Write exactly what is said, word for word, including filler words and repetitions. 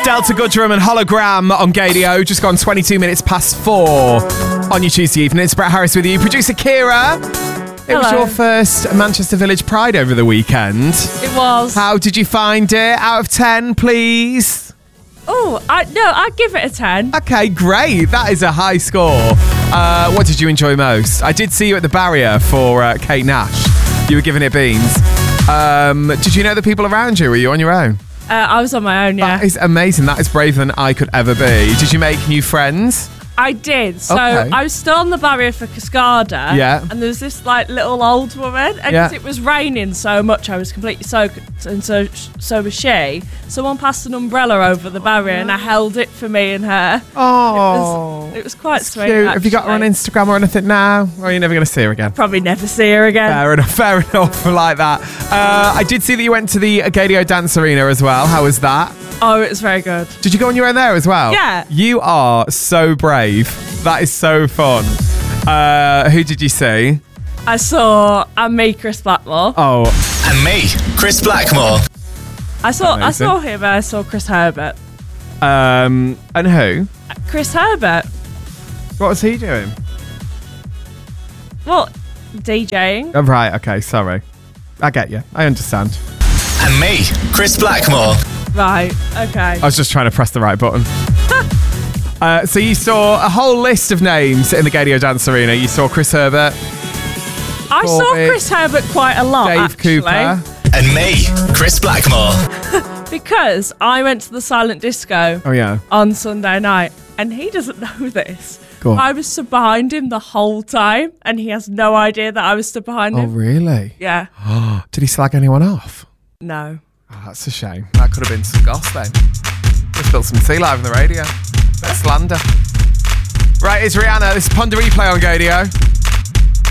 Delta Goodrum and Hologram on Gadio. Just gone twenty-two minutes past four on your Tuesday evening. It's Brett Harris with you. Producer Kira. It Hello. was your first Manchester Village Pride over the weekend. It was. How did you find it? Out of ten, please. Oh, I no, I'd give it a ten. Okay, great. That is a high score. Uh, what did you enjoy most? I did see you at the barrier for uh, Kate Nash. You were giving it beans. Um, did you know the people around you? Were you on your own? Uh, I was on my own, yeah. That is amazing. That is braver than I could ever be. Did you make new friends? I did. So Okay. I was still on the barrier for Cascada. Yeah. And there was this like little old woman, and Yeah. because it was raining so much, I was completely soaked, and so so was she. Someone passed an umbrella over the barrier, and I held it for me and her. Oh, It was, it was quite that's sweet. cute. Have you got her on actually. Instagram or anything now? Or are you never going to see her again? Probably never see her again. Fair enough, fair enough. Like that. Uh, I did see that you went to the Gadio Dance Arena as well. How was that? Oh, it was very good. Did you go on your own there as well? Yeah. You are so brave. That is so fun. Uh, who did you see? I saw and me, Chris Blackmore. Oh, And me, Chris Blackmore. I saw I Amazing. saw him. I saw Chris Herbert. um, and who? Chris Herbert. What was he doing? Well, DJing. Oh, right, okay, sorry. I get you. I understand. And me, Chris Blackmore. Right. Okay. I was just trying to press the right button. uh, so you saw a whole list of names in the Gadio Dance Arena. You saw Chris Herbert, I saw Corbett, Chris Herbert quite a lot, Dave actually, Cooper. And me, Chris Blackmore. because I went to the silent disco Oh, yeah. on Sunday night, and he doesn't know this. Go on. I was stood behind him the whole time, and he has no idea that I was stood behind Oh, him. really? Yeah. Did he slag anyone off? No. Oh, that's a shame. That could have been some goss then. Just built some sea live on the radio. Bit of slander. Right, it's Rihanna. This is Ponder Replay on Gadio.